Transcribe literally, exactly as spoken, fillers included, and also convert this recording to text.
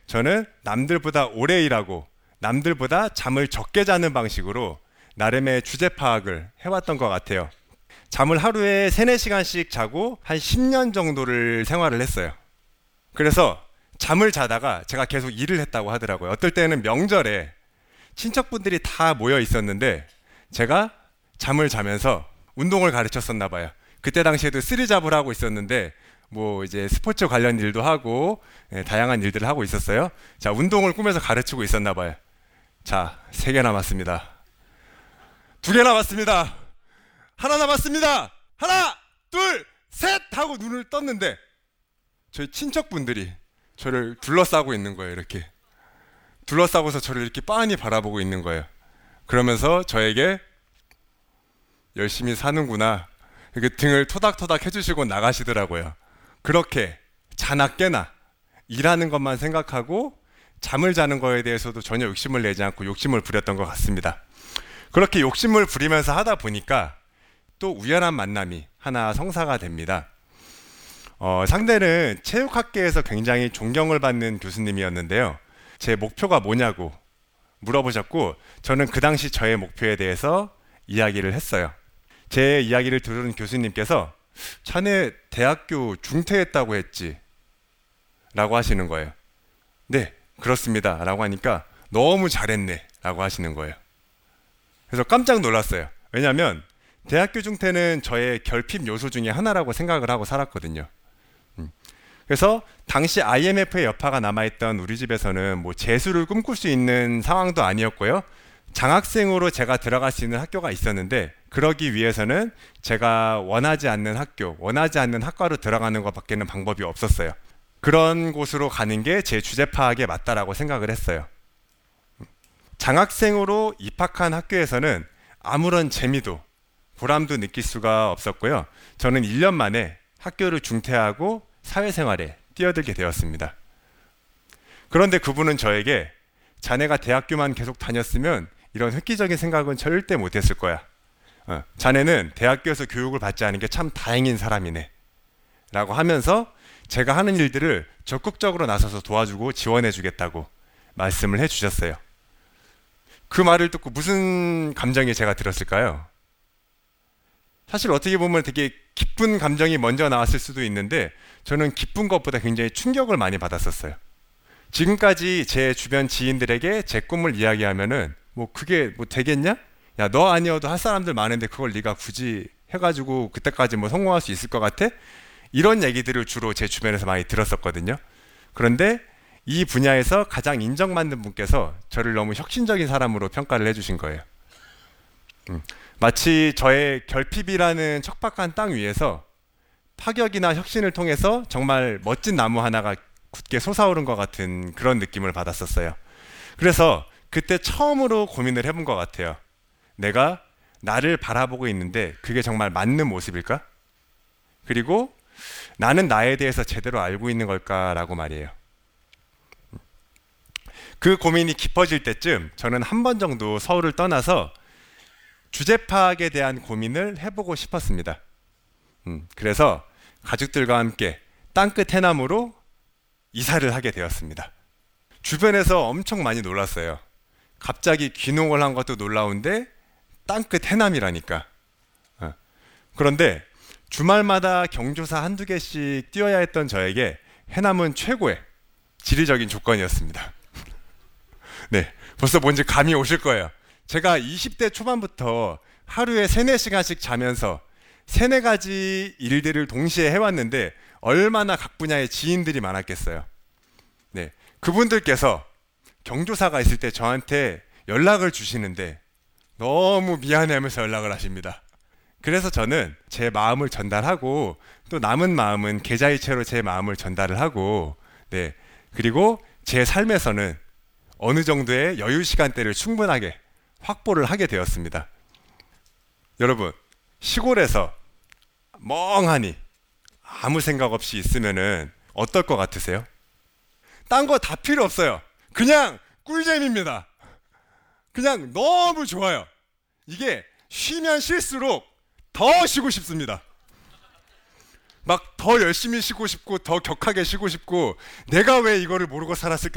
저는 남들보다 오래 일하고 남들보다 잠을 적게 자는 방식으로 나름의 주제 파악을 해왔던 것 같아요. 잠을 하루에 세네 시간씩 자고 한 십 년 정도를 생활을 했어요. 그래서 잠을 자다가 제가 계속 일을 했다고 하더라고요. 어떨 때는 명절에 친척분들이 다 모여 있었는데 제가 잠을 자면서 운동을 가르쳤었나 봐요. 그때 당시에도 쓰리잡을 하고 있었는데 뭐 이제 스포츠 관련 일도 하고 예, 다양한 일들을 하고 있었어요. 자, 운동을 꿈에서 가르치고 있었나 봐요. 자, 세 개 남았습니다. 두 개 남았습니다. 하나 남았습니다. 하나, 둘, 셋 하고 눈을 떴는데 저희 친척분들이 저를 둘러싸고 있는 거예요. 이렇게 둘러싸고서 저를 이렇게 빤히 바라보고 있는 거예요. 그러면서 저에게 열심히 사는구나 이렇게 등을 토닥토닥 해주시고 나가시더라고요. 그렇게 자나 깨나 일하는 것만 생각하고 잠을 자는 거에 대해서도 전혀 욕심을 내지 않고 욕심을 부렸던 것 같습니다. 그렇게 욕심을 부리면서 하다 보니까 또 우연한 만남이 하나 성사가 됩니다. 어, 상대는 체육학계에서 굉장히 존경을 받는 교수님이었는데요. 제 목표가 뭐냐고 물어보셨고 저는 그 당시 저의 목표에 대해서 이야기를 했어요. 제 이야기를 들은 교수님께서 자네 대학교 중퇴했다고 했지? 라고 하시는 거예요. 네, 그렇습니다. 라고 하니까 너무 잘했네 라고 하시는 거예요. 그래서 깜짝 놀랐어요. 왜냐하면 대학교 중퇴는 저의 결핍 요소 중에 하나라고 생각을 하고 살았거든요. 그래서 당시 아이엠에프의 여파가 남아있던 우리 집에서는 뭐 재수를 꿈꿀 수 있는 상황도 아니었고요. 장학생으로 제가 들어갈 수 있는 학교가 있었는데 그러기 위해서는 제가 원하지 않는 학교, 원하지 않는 학과로 들어가는 것밖에는 방법이 없었어요. 그런 곳으로 가는 게 제 주제 파악에 맞다라고 생각을 했어요. 장학생으로 입학한 학교에서는 아무런 재미도 보람도 느낄 수가 없었고요. 저는 일 년 만에 학교를 중퇴하고 사회생활에 뛰어들게 되었습니다. 그런데 그분은 저에게 자네가 대학교만 계속 다녔으면 이런 획기적인 생각은 절대 못했을 거야. 어, 자네는 대학교에서 교육을 받지 않은 게 참 다행인 사람이네 라고 하면서 제가 하는 일들을 적극적으로 나서서 도와주고 지원해 주겠다고 말씀을 해 주셨어요. 그 말을 듣고 무슨 감정이 제가 들었을까요? 사실 어떻게 보면 되게 기쁜 감정이 먼저 나왔을 수도 있는데 저는 기쁜 것보다 굉장히 충격을 많이 받았었어요. 지금까지 제 주변 지인들에게 제 꿈을 이야기하면은 뭐 그게 뭐 되겠냐? 야, 너 아니어도 할 사람들 많은데 그걸 네가 굳이 해가지고 그때까지 뭐 성공할 수 있을 것 같아? 이런 얘기들을 주로 제 주변에서 많이 들었었거든요. 그런데 이 분야에서 가장 인정받는 분께서 저를 너무 혁신적인 사람으로 평가를 해주신 거예요. 음, 마치 저의 결핍이라는 척박한 땅 위에서 파격이나 혁신을 통해서 정말 멋진 나무 하나가 굳게 솟아오른 것 같은 그런 느낌을 받았었어요. 그래서 그때 처음으로 고민을 해본 것 같아요. 내가 나를 바라보고 있는데 그게 정말 맞는 모습일까? 그리고 나는 나에 대해서 제대로 알고 있는 걸까라고 말이에요. 그 고민이 깊어질 때쯤 저는 한 번 정도 서울을 떠나서 주제 파악에 대한 고민을 해보고 싶었습니다. 음, 그래서 가족들과 함께 땅끝 해남으로 이사를 하게 되었습니다. 주변에서 엄청 많이 놀랐어요. 갑자기 귀농을 한 것도 놀라운데 땅끝 해남이라니까. 어. 그런데 주말마다 경조사 한두 개씩 뛰어야 했던 저에게 해남은 최고의 지리적인 조건이었습니다. 네, 벌써 뭔지 감이 오실 거예요. 제가 이십 대 초반부터 하루에 세네 시간씩 자면서 세네 가지 일들을 동시에 해왔는데 얼마나 각 분야의 지인들이 많았겠어요. 네, 그분들께서 경조사가 있을 때 저한테 연락을 주시는데 너무 미안해하면서 연락을 하십니다. 그래서 저는 제 마음을 전달하고 또 남은 마음은 계좌이체로 제 마음을 전달을 하고 네, 그리고 제 삶에서는 어느 정도의 여유 시간대를 충분하게 확보를 하게 되었습니다. 여러분, 시골에서 멍하니 아무 생각 없이 있으면은 어떨 것 같으세요? 딴 거 다 필요 없어요. 그냥 꿀잼입니다. 그냥 너무 좋아요. 이게 쉬면 쉴수록 더 쉬고 싶습니다. 막 더 열심히 쉬고 싶고 더 격하게 쉬고 싶고 내가 왜 이거를 모르고 살았을까